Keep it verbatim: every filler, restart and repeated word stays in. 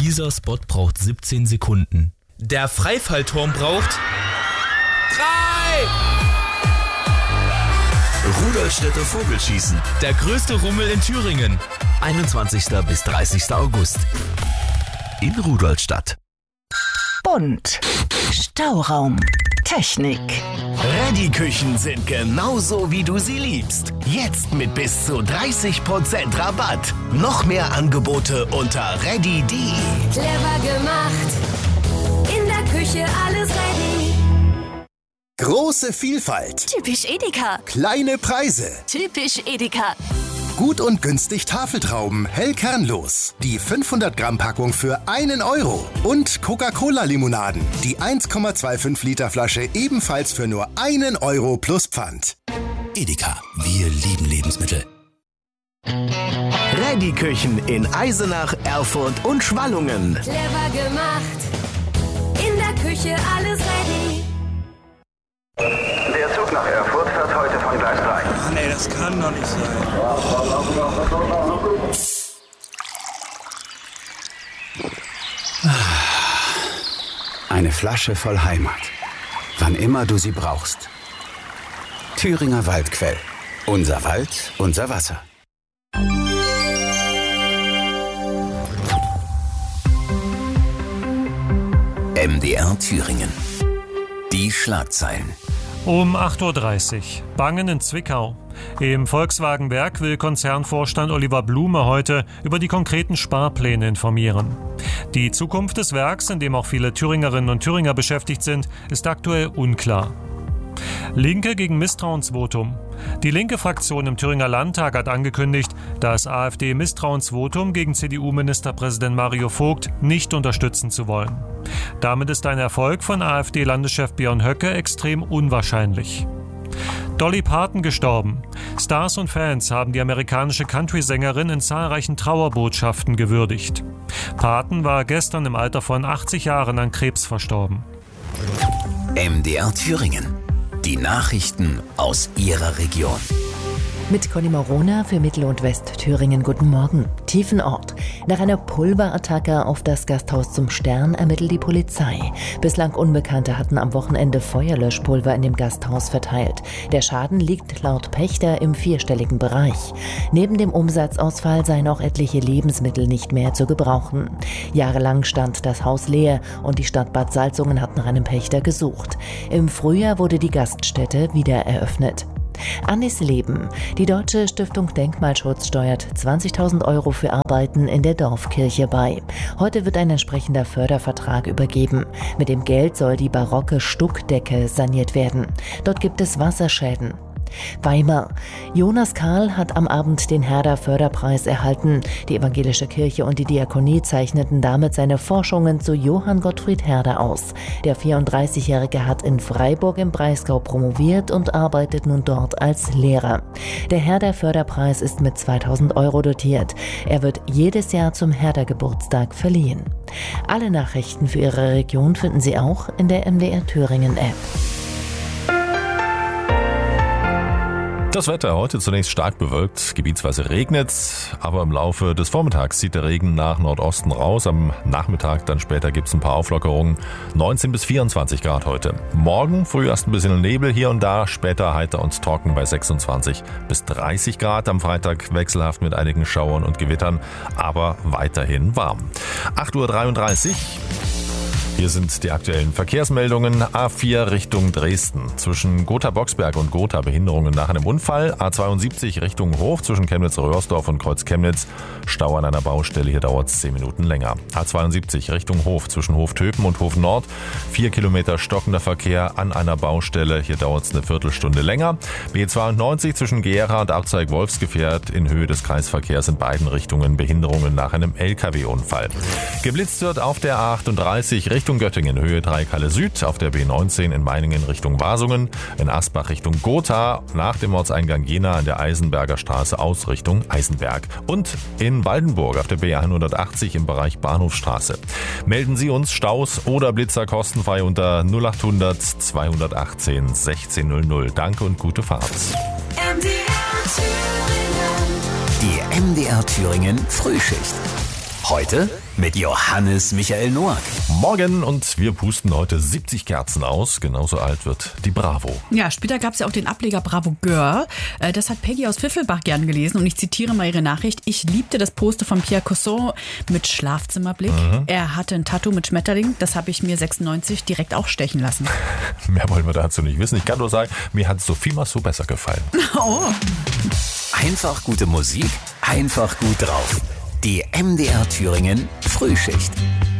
Dieser Spot braucht siebzehn Sekunden. Der Freifallturm braucht drei! Rudolstädter Vogelschießen. Der größte Rummel in Thüringen. einundzwanzigsten bis dreißigsten August. In Rudolstadt. Bunt. Stauraum. Technik. Reddy-Küchen sind genauso, wie du sie liebst. Jetzt mit bis zu dreißig Prozent Rabatt. Noch mehr Angebote unter reddy punkt de. Clever gemacht. In der Küche alles ready. Große Vielfalt. Typisch Edeka. Kleine Preise. Typisch Edeka. Gut und günstig Tafeltrauben, hell kernlos. Die fünfhundert Gramm Packung für einen Euro. Und Coca-Cola-Limonaden. Die eins Komma fünfundzwanzig Liter Flasche ebenfalls für nur einen Euro plus Pfand. Edeka, wir lieben Lebensmittel. Reddy-Küchen in Eisenach, Erfurt und Schwallungen. Clever gemacht. In der Küche alles ready. Der Zug nach Erfurt fährt heute von Gleis drei. Ach nee, das kann doch nicht sein. Eine Flasche voll Heimat. Wann immer du sie brauchst. Thüringer Waldquell. Unser Wald, unser Wasser. M D R Thüringen. Die Schlagzeilen. Um acht Uhr dreißig. Bangen in Zwickau. Im Volkswagen-Werk will Konzernvorstand Oliver Blume heute über die konkreten Sparpläne informieren. Die Zukunft des Werks, in dem auch viele Thüringerinnen und Thüringer beschäftigt sind, ist aktuell unklar. Linke gegen Misstrauensvotum. Die linke Fraktion im Thüringer Landtag hat angekündigt, das AfD-Misstrauensvotum gegen C D U-Ministerpräsident Mario Vogt nicht unterstützen zu wollen. Damit ist ein Erfolg von AfD-Landeschef Björn Höcke extrem unwahrscheinlich. Dolly Parton gestorben. Stars und Fans haben die amerikanische Country-Sängerin in zahlreichen Trauerbotschaften gewürdigt. Parton war gestern im Alter von achtzig Jahren an Krebs verstorben. M D R Thüringen. Die Nachrichten aus Ihrer Region. Mit Conny Morona für Mittel- und Westthüringen. Guten Morgen. Tiefenort. Nach einer Pulverattacke auf das Gasthaus zum Stern ermittelt die Polizei. Bislang Unbekannte hatten am Wochenende Feuerlöschpulver in dem Gasthaus verteilt. Der Schaden liegt laut Pächter im vierstelligen Bereich. Neben dem Umsatzausfall seien auch etliche Lebensmittel nicht mehr zu gebrauchen. Jahrelang stand das Haus leer und die Stadt Bad Salzungen hat nach einem Pächter gesucht. Im Frühjahr wurde die Gaststätte wieder eröffnet. Annis Leben. Die Deutsche Stiftung Denkmalschutz steuert zwanzigtausend Euro für Arbeiten in der Dorfkirche bei. Heute wird ein entsprechender Fördervertrag übergeben. Mit dem Geld soll die barocke Stuckdecke saniert werden. Dort gibt es Wasserschäden. Weimar. Jonas Karl hat am Abend den Herder-Förderpreis erhalten. Die evangelische Kirche und die Diakonie zeichneten damit seine Forschungen zu Johann Gottfried Herder aus. Der vierunddreißigjährige hat in Freiburg im Breisgau promoviert und arbeitet nun dort als Lehrer. Der Herder-Förderpreis ist mit zweitausend Euro dotiert. Er wird jedes Jahr zum Herder-Geburtstag verliehen. Alle Nachrichten für Ihre Region finden Sie auch in der M D R Thüringen-App. Das Wetter heute zunächst stark bewölkt, gebietsweise regnet, aber im Laufe des Vormittags zieht der Regen nach Nordosten raus. Am Nachmittag dann später gibt es ein paar Auflockerungen. neunzehn bis vierundzwanzig Grad heute. Morgen früh erst ein bisschen Nebel hier und da, später heiter und trocken bei sechsundzwanzig bis dreißig Grad. Am Freitag wechselhaft mit einigen Schauern und Gewittern, aber weiterhin warm. acht Uhr dreiunddreißig. Hier sind die aktuellen Verkehrsmeldungen. A vier Richtung Dresden. Zwischen Gotha-Boxberg und Gotha Behinderungen nach einem Unfall. A zweiundsiebzig Richtung Hof zwischen Chemnitz-Röhrsdorf und Kreuz-Chemnitz. Stau an einer Baustelle, hier dauert es zehn Minuten länger. A zweiundsiebzig Richtung Hof zwischen Hof-Töpen und Hof-Nord. Vier Kilometer stockender Verkehr an einer Baustelle, hier dauert es eine Viertelstunde länger. B zweiundneunzig zwischen Gera und Abzeig-Wolfsgefährt in Höhe des Kreisverkehrs in beiden Richtungen Behinderungen nach einem L K W-Unfall. Geblitzt wird auf der A achtunddreißig Richtung Richtung Göttingen, Höhe drei Kalle Süd, auf der B neunzehn in Meiningen Richtung Wasungen, in Asbach Richtung Gotha, nach dem Ortseingang Jena an der Eisenberger Straße aus Richtung Eisenberg und in Waldenburg auf der B hundertachtzig im Bereich Bahnhofstraße. Melden Sie uns Staus oder Blitzer kostenfrei unter null achthundert zweihundertachtzehn sechzehn null null. Danke und gute Fahrt. M D R Thüringen. Die M D R Thüringen Frühschicht. Heute mit Johannes Michael Noack. Morgen und wir pusten heute siebzig Kerzen aus. Genauso alt wird die Bravo. Ja, später gab es ja auch den Ableger Bravo Girl. Das hat Peggy aus Pfiffelbach gern gelesen und ich zitiere mal ihre Nachricht. Ich liebte das Poster von Pierre Cosson mit Schlafzimmerblick. Mhm. Er hatte ein Tattoo mit Schmetterling. Das habe ich mir sechsundneunzig direkt auch stechen lassen. Mehr wollen wir dazu nicht wissen. Ich kann nur sagen, mir hat Sophie Massot besser gefallen. Oh. Einfach gute Musik, einfach gut drauf. Die M D R Thüringen Frühschicht.